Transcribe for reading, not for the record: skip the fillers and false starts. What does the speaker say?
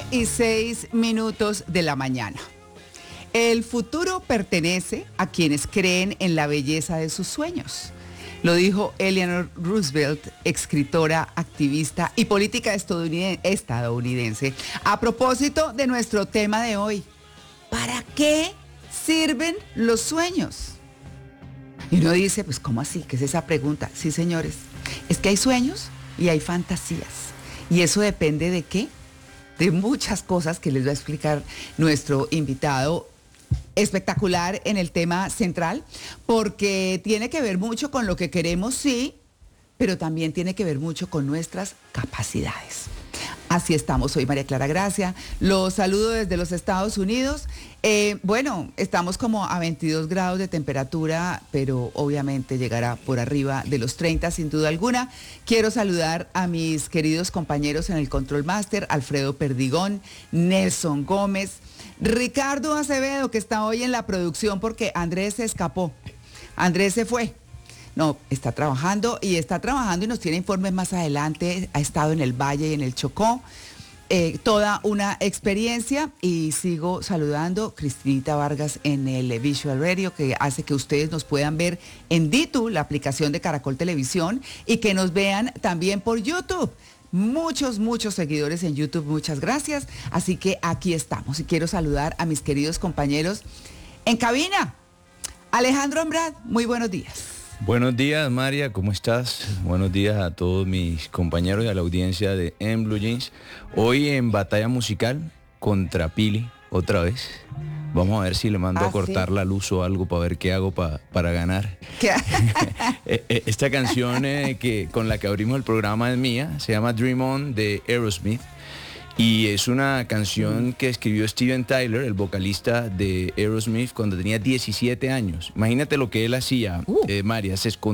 8:06 de la mañana. El futuro pertenece a quienes creen en la belleza de sus sueños. Lo dijo Eleanor Roosevelt, escritora, activista y política estadounidense, a propósito de nuestro tema de hoy. ¿Para qué sirven los sueños? Y uno dice, pues ¿cómo así? ¿Qué es esa pregunta? Sí, señores, es que hay sueños y hay fantasías. ¿Y eso depende de qué? De muchas cosas que les va a explicar nuestro invitado espectacular en el tema central, porque tiene que ver mucho con lo que queremos, sí, pero también tiene que ver mucho con nuestras capacidades. Así estamos, soy María Clara Gracia, los saludo desde los Estados Unidos. Bueno, estamos como a 22 grados de temperatura, pero obviamente llegará por arriba de los 30 sin duda alguna. Quiero saludar a mis queridos compañeros en el Control Master, Alfredo Perdigón, Nelson Gómez, Ricardo Acevedo, que está hoy en la producción porque Andrés se escapó, Andrés se fue. No, está trabajando y nos tiene informes más adelante. Ha estado en el Valle y en el Chocó. Toda una experiencia, y sigo saludando Cristinita Vargas en el Visual Radio, que hace que ustedes nos puedan ver en Ditu, la aplicación de Caracol Televisión, y que nos vean también por YouTube. Muchos seguidores en YouTube, muchas gracias. Así que aquí estamos y quiero saludar a mis queridos compañeros en cabina. Alejandro Ambrad, muy buenos días. Buenos días, María, ¿cómo estás? Buenos días a todos mis compañeros y a la audiencia de En Blue Jeans. Hoy en batalla musical contra Pili, otra vez. Vamos a ver si le mando a cortar la luz o algo para ver qué hago para ganar. Esta canción con la que abrimos el programa es mía, se llama Dream On de Aerosmith. Y es una canción que escribió Steven Tyler, el vocalista de Aerosmith, cuando tenía 17 años. Imagínate lo que él hacía, María, se escondía